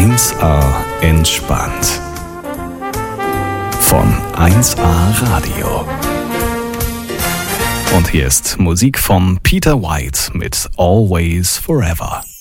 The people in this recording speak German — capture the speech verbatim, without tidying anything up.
eins A entspannt. Von eins A Radio. Und hier ist Musik von Peter White mit Always Forever.